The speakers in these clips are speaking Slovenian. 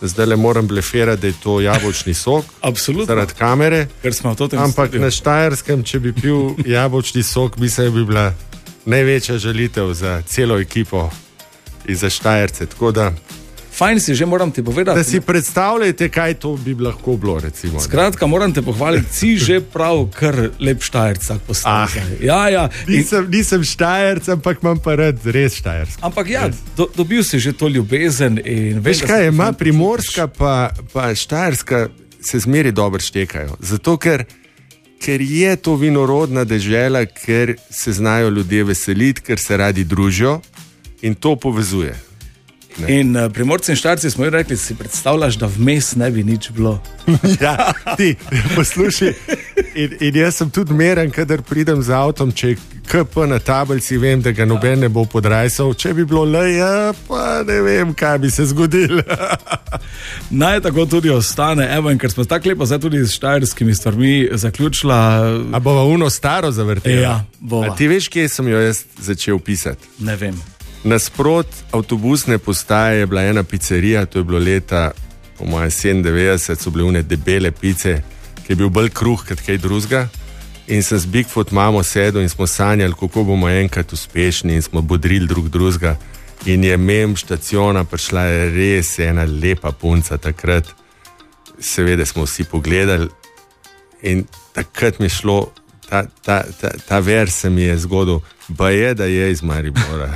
zdaj le moram blefirati, da je to jabolčni sok. Absolutno. Zaradi kamere. Ampak na Štajerskem, če bi pil jabolčni sok, bi bila največja žalitev za celo ekipo in za Štajerce. Tako da fajn si že, moram ti povedati. Da si predstavljate, kaj to bi lahko bilo, recimo. Skratka, moram te pohvaliti, si že prav kar lep Štajerc, tako postavi. Ja. Nisem Štajerc, ampak imam pa rad res Štajersk. Ampak ja, dobil si že to ljubezen. Veš kaj, ima Primorska pa Štajerska se zmeri dobro štekajo. Zato, ker je to vinorodna dežela, ker se znajo ljudje veseliti, ker se radi družijo in to povezuje. Ne. In Primorci in Štajerci smo jim rekli, si predstavljaš, da vmes ne bi nič bilo. Ja, ti, poslušaj, in jaz sem tudi meren, kadar pridem z avtom, če je KP na tablici, vem, da ga noben ne bo podrajsal, če bi bilo LJ, pa ne vem, kaj bi se zgodilo. Naj tako tudi ostane, evo, in ker smo tako lepo zdaj tudi s štajerskimi stvarmi zaključila. A bova uno staro zavrtela? Ja, bova. A ti veš, kje sem jo jaz začel pisati? Ne vem. Nasprot avtobusne postaje je bila ena pizzerija, to je bilo leta, po moje 97, so bile une debele pice, ki je bil bolj kruh, kot kaj drugega. In sem z Bigfoot mamo sedel in smo sanjali, kako bomo enkrat uspešni in smo bodrili drug drugega. In je mem štaciona prišla, je res ena lepa punca takrat. Seveda smo vsi pogledali in takrat mi je šlo, ta vers se mi je zgodil, ba je, da je iz Maribora.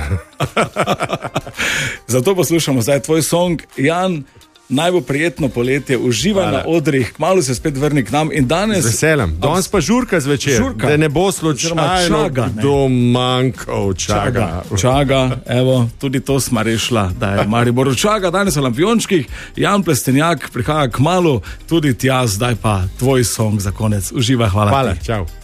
Zato poslušamo zdaj tvoj song. Jan, naj bo prijetno poletje, uživaj na odrih, kmalu se spet vrni k nam in danes... Z veseljem. Danes pa žurka zvečer, da ne bo slučajno kdo manjkal. Čaga, evo, tudi to smo rešila, da je Maribor Čaga, danes v Lampiončkih, Jan Plestenjak prihaja kmalu, tudi tja, zdaj pa tvoj song za konec. Uživaj, hvala ti. Čau.